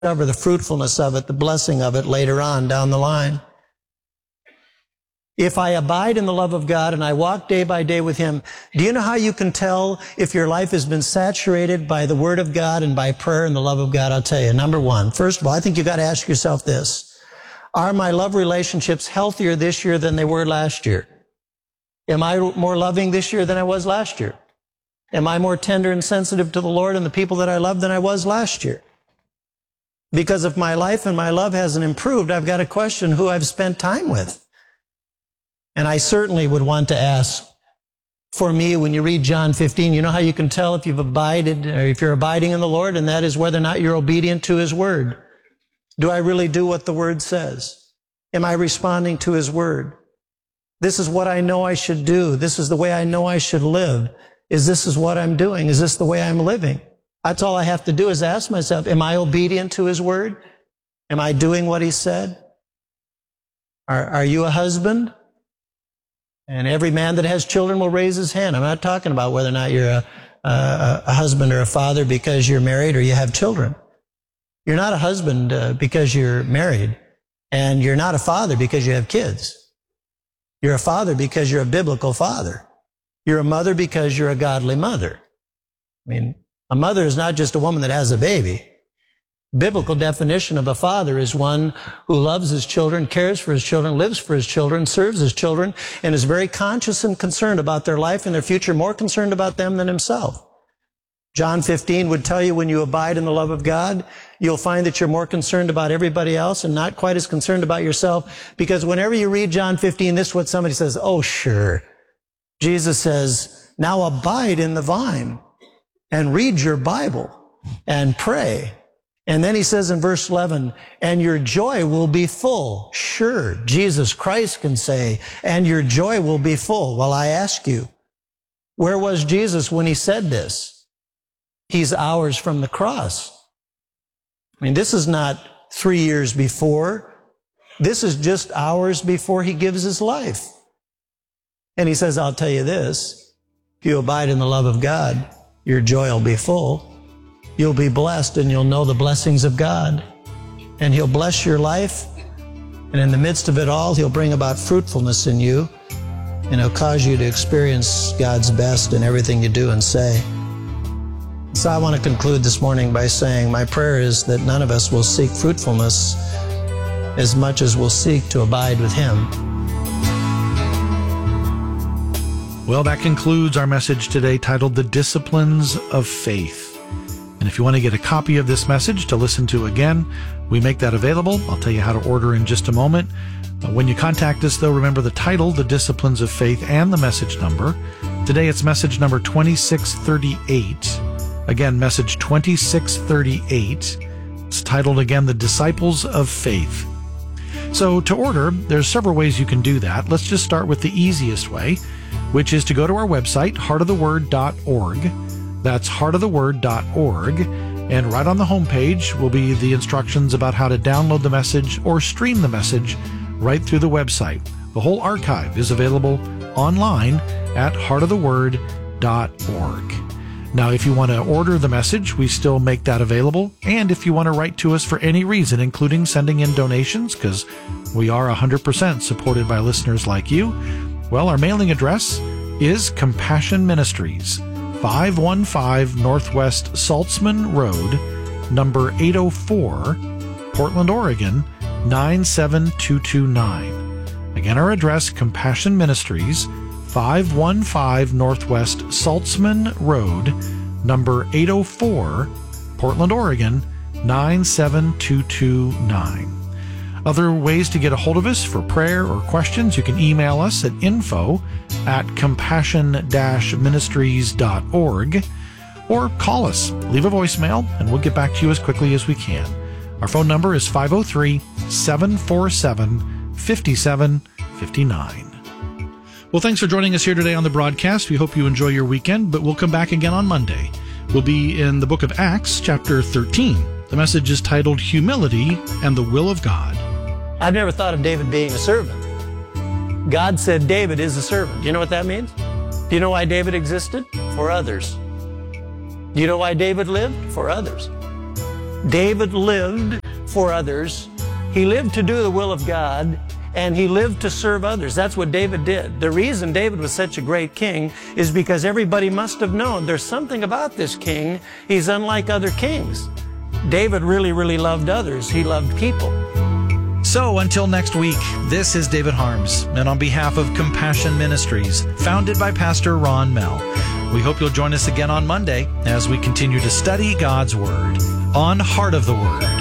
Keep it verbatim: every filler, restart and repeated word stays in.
discover the fruitfulness of it, the blessing of it later on down the line. If I abide in the love of God and I walk day by day with Him, do you know how you can tell if your life has been saturated by the Word of God and by prayer and the love of God? I'll tell you. Number one, first of all, I think you've got to ask yourself this. Are my love relationships healthier this year than they were last year? Am I more loving this year than I was last year? Am I more tender and sensitive to the Lord and the people that I love than I was last year? Because if my life and my love hasn't improved, I've got to question who I've spent time with. And I certainly would want to ask, for me, when you read John fifteen, you know how you can tell if you've abided, or if you're abiding in the Lord, and that is whether or not you're obedient to His Word. Do I really do what the Word says? Am I responding to His Word? This is what I know I should do. This is the way I know I should live. Is this is what I'm doing? Is this the way I'm living? That's all I have to do is ask myself, am I obedient to His Word? Am I doing what He said? Are, are you a husband? And every man that has children will raise his hand. I'm not talking about whether or not you're a, a, a husband or a father because you're married or you have children. You're not a husband uh, because you're married, and you're not a father because you have kids. You're a father because you're a biblical father. You're a mother because you're a godly mother. I mean, a mother is not just a woman that has a baby. Biblical definition of a father is one who loves his children, cares for his children, lives for his children, serves his children, and is very conscious and concerned about their life and their future, more concerned about them than himself. John fifteen would tell you when you abide in the love of God, you'll find that you're more concerned about everybody else and not quite as concerned about yourself, because whenever you read John fifteen, this is what somebody says, oh, sure. Jesus says, now abide in the vine and read your Bible and pray. And then he says in verse eleven, and your joy will be full. Sure, Jesus Christ can say, and your joy will be full. Well, I ask you, where was Jesus when he said this? He's hours from the cross. I mean, this is not three years before. This is just hours before he gives his life. And he says, I'll tell you this, if you abide in the love of God, your joy will be full. You'll be blessed and you'll know the blessings of God. And He'll bless your life. And in the midst of it all, He'll bring about fruitfulness in you. And He'll cause you to experience God's best in everything you do and say. So I want to conclude this morning by saying my prayer is that none of us will seek fruitfulness as much as we'll seek to abide with Him. Well, that concludes our message today titled The Disciplines of Faith. And if you want to get a copy of this message to listen to again, we make that available. I'll tell you how to order in just a moment. When you contact us, though, remember the title, The Disciplines of Faith, and the message number. Today it's message number twenty-six thirty-eight. Again, message twenty-six thirty-eight. It's titled again, The Disciples of Faith. So to order, there's several ways you can do that. Let's just start with the easiest way, which is to go to our website, heart of the word dot org. That's heart of the word dot org. And right on the homepage will be the instructions about how to download the message or stream the message right through the website. The whole archive is available online at heart of the word dot org. Now, if you want to order the message, we still make that available. And if you want to write to us for any reason, including sending in donations, because we are one hundred percent supported by listeners like you, well, our mailing address is Compassion Ministries, five one five Northwest Saltzman Road, number eight oh four, Portland, Oregon, nine seven two two nine. Again, our address, Compassion Ministries, five one five Northwest Saltzman Road, number eight oh four, Portland, Oregon, nine seven two two nine. Other ways to get a hold of us for prayer or questions, you can email us at info at compassion dash ministries dot org or call us, leave a voicemail, and we'll get back to you as quickly as we can. Our phone number is five oh three, seven four seven, five seven five nine. Well, thanks for joining us here today on the broadcast. We hope you enjoy your weekend, but we'll come back again on Monday. We'll be in the book of Acts, chapter thirteen. The message is titled Humility and the Will of God. I've never thought of David being a servant. God said David is a servant. Do you know what that means? Do you know why David existed? For others. Do you know why David lived? For others. David lived for others. He lived to do the will of God, and he lived to serve others. That's what David did. The reason David was such a great king is because everybody must have known there's something about this king. He's unlike other kings. David really, really loved others. He loved people. So until next week, this is David Harms, and on behalf of Compassion Ministries, founded by Pastor Ron Mell, we hope you'll join us again on Monday as we continue to study God's Word on Heart of the Word.